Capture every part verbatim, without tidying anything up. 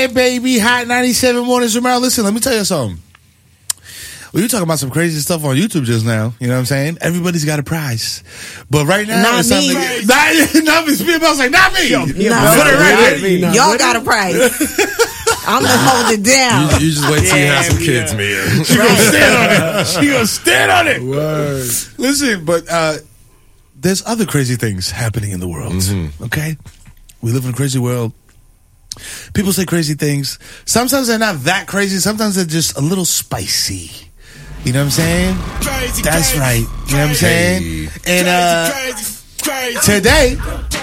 Yeah, baby. Hot ninety-seven Mornings from Maryland. Listen, let me tell you something. We were talking about some crazy stuff on YouTube just now. You know what I'm saying? Everybody's got a prize. But right now, not it's me. Like, not, not me. Speed Bell's like, not me. Yo, yeah, no, put it right me. there. Y'all got a prize. I'm going to hold it down. You, you just wait till you have some yeah. kids, Mia. She Right. gonna stand on it. She gonna stand on it. Word. Listen, but uh, there's other crazy things happening in the world. Mm-hmm. Okay? We live in a crazy world. People say crazy things. Sometimes they're not that crazy. Sometimes they're just a little spicy. You know what I'm saying? Crazy, That's crazy, right. You know what I'm saying? Hey. And uh, crazy, crazy. today,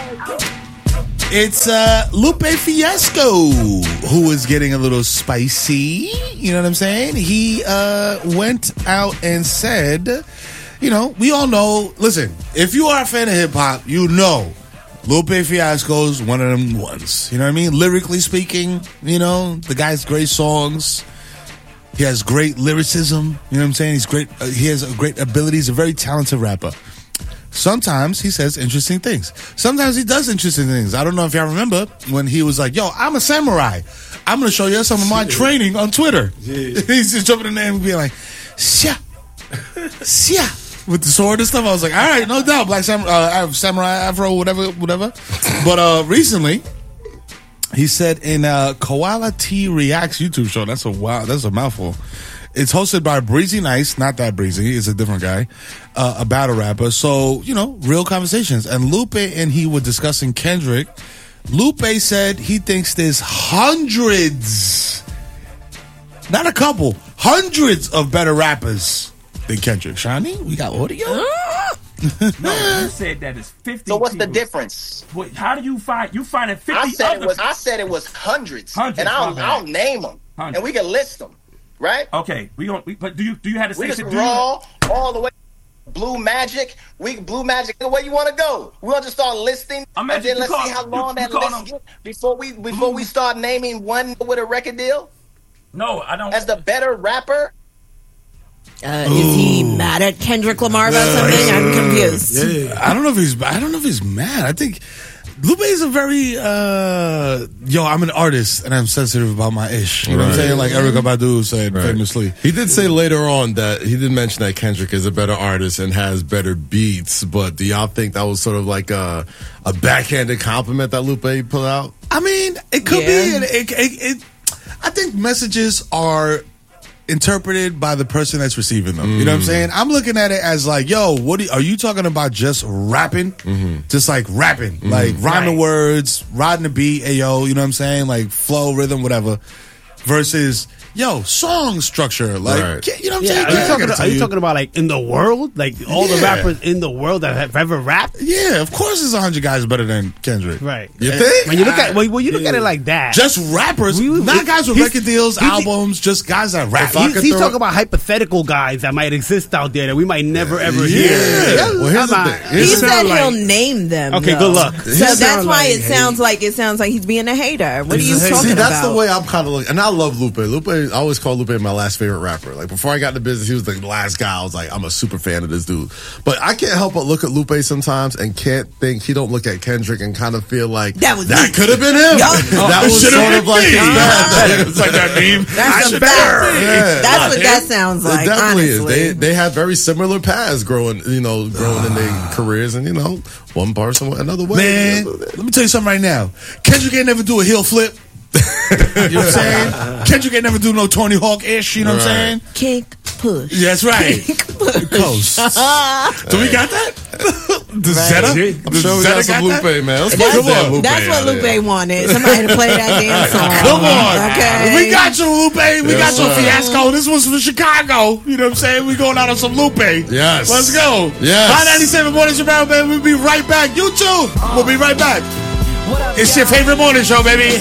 it's uh, Lupe Fiasco who is getting a little spicy. You know what I'm saying? He uh, went out and said, you know, we all know, listen, if you are a fan of hip hop, you know Lupe Fiasco's one of them ones. You know what I mean? Lyrically speaking, you know, the guy's great songs. He has great lyricism. You know what I'm saying? He's great. Uh, he has a great ability. He's a very talented rapper. Sometimes he says interesting things. Sometimes he does interesting things. I don't know if y'all remember when he was like, yo, I'm a samurai. I'm going to show you some of my training on Twitter. He's just jumping in there and being like, Sia, Sia. With the sword and stuff, I was like, all right, no doubt, Black Sam, uh, Samurai Afro, whatever, whatever. But uh, recently, he said in uh, Koala T Reacts YouTube show, that's a wow, that's a mouthful. It's hosted by Breezy Nice, not that Breezy, it's a different guy, uh, a battle rapper. So, you know, real conversations. And Lupe and he were discussing Kendrick. Lupe said he thinks there's hundreds, not a couple, hundreds of better rappers than Kendrick. Shani, we got audio? No, you said that it's fifty. So what's people. the difference? What, how do you find you find it fifty? I said other it was. I said it was hundreds, Hundreds, and I'll, my bad. I'll name them, Hundreds. and we can list them, right? Okay, we don't. We, but do you do you have to say We just do you- raw all the way. Blue Magic, we Blue Magic. The way you want to go, we'll just start listing, I'm and then you let's call- see how long you- that you call list them- gets before we before we start naming one with a record deal No, I don't. as the better rapper. Uh, is he mad at Kendrick Lamar about something? I'm confused. I don't know if he's. I don't know if he's mad. I think Lupe is a very. Uh, yo, I'm an artist and I'm sensitive about my ish. You know what I'm Right. saying? Like Erykah Badu said Right. famously. He did say later on that he did mention that Kendrick is a better artist and has better beats, but do y'all think that was sort of like a, a backhanded compliment that Lupe put out? I mean, it could Yeah. be. And it, it, it, I think messages are interpreted by the person that's receiving them. You know what I'm saying? I'm looking at it as like, yo, what do you, are you talking about? Just rapping, just like rapping, like rhyming Right. words, riding the beat, ayo. You know what I'm saying? Like flow, rhythm, whatever. Versus, yo, song structure, like Right. you know what I'm Yeah, saying? are you, I talking, gotta are tell you you. talking about like in the world, like all the Yeah. rappers in the world that have ever rapped? Yeah, of course, there's a hundred guys better than Kendrick. Right. You think? When you look at when, when you look at it like that, Just rappers, We- we- not guys with he's- record deals, he's- albums, just guys that rap. If I he's, could he's throw- talking about hypothetical guys that might exist out there that we might never ever Yeah. hear. Well, here's the Come thing. on. Here's He the- said sound he'll like- name them. Okay, though. good luck. So He that's sound why like it sounds like it sounds like he's being a hater. What are you He's a hater. talking See, that's about? the way I'm kind of looking. And I love Lupe. Lupe, I always call Lupe my last favorite rapper. Like, before I got into business, he was the last guy. I was like, I'm a super fan of this dude. But I can't help but look at Lupe sometimes and can't think, he don't look at Kendrick and kind of feel like, That was that me. could have been him. Yup. That was Should've sort been of like his me. bad. It's like that meme. That's I a should fact. Yeah. That's what that sounds like. It definitely is. honestly. They they have very similar paths growing, you know, growing in their careers, and you know, one person went another way. Man, let me tell you something right now. Kendrick ain't never do a heel flip. You know what I'm saying? Kendrick ain't never do no Tony Hawk ish. You know what I'm saying? Kick, push. Yeah, that's right. Coast. Do we got that? The Zeta? I'm sure we got some Lupe, man. Let's That's, put some Lupe that's what out there. Lupe wanted. Somebody to play that damn song. Come on. Okay. We got you, Lupe. We Yes, got your sir. Fiasco. This was from Chicago. You know what I'm saying? We going out on some Lupe. Yes. Let's go. Yes. Hot ninety-seven Morning Show, baby. We'll be right back. YouTube. We'll be right back. It's your favorite morning show, baby.